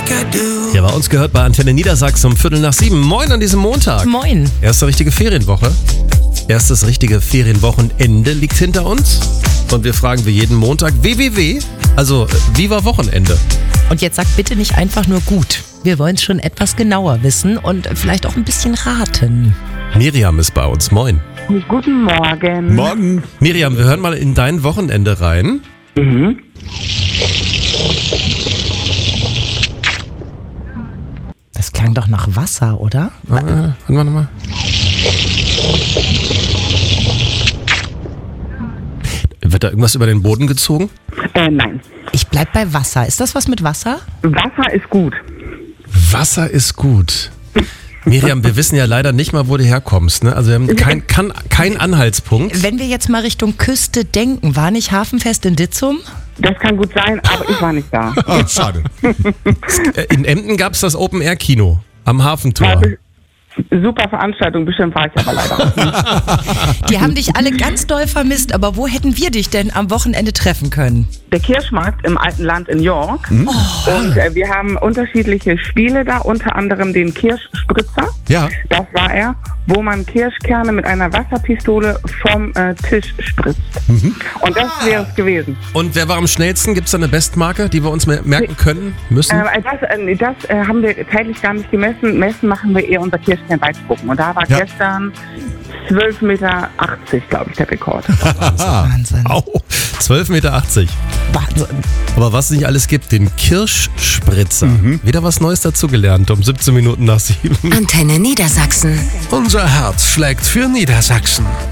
Ja, bei uns gehört bei Antenne Niedersachsen um 6:45. Moin an diesem Montag. Moin. Erste richtige Ferienwoche. Erstes richtige Ferienwochenende liegt hinter uns. Und wir fragen wie jeden Montag, also wie war Wochenende? Und jetzt sagt bitte nicht einfach nur gut. Wir wollen es schon etwas genauer wissen und vielleicht auch ein bisschen raten. Miriam ist bei uns. Moin. Guten Morgen. Morgen. Miriam, wir hören mal in dein Wochenende rein. Das klang doch nach Wasser, oder? Warte mal. Wird da irgendwas über den Boden gezogen? Nein. Ich bleib bei Wasser. Ist das was mit Wasser? Wasser ist gut. Wasser ist gut. Miriam, wir wissen ja leider nicht mal, wo du herkommst. Ne? Also wir haben keinen Anhaltspunkt. Wenn wir jetzt mal Richtung Küste denken, war nicht Hafenfest in Ditzum? Das kann gut sein, aber ich war nicht da. Oh, schade. In Emden gab es das Open-Air-Kino am Hafentor. Super Veranstaltung, bestimmt war ich aber leider. Die haben dich alle ganz doll vermisst, aber wo hätten wir dich denn am Wochenende treffen können? Der Kirschmarkt im Alten Land in York. Und wir haben unterschiedliche Spiele da, unter anderem den Kirschspritzer. Ja. Das war er, wo man Kirschkerne mit einer Wasserpistole vom Tisch spritzt. Und das wäre es gewesen. Und wer war am schnellsten? Gibt es da eine Bestmarke, die wir uns merken können, müssen? Das haben wir zeitlich gar nicht gemessen. Messen machen wir eher unser Kirschkernweitspucken. Und da war gestern 12,80 Meter, glaube ich, der Rekord. Wahnsinn. Au, 12,80 Meter. Wahnsinn. Aber was es nicht alles gibt, den Kirschspritzer. Wieder was Neues dazugelernt um 17 Minuten nach 7. Antenne Niedersachsen. Unser Herz schlägt für Niedersachsen.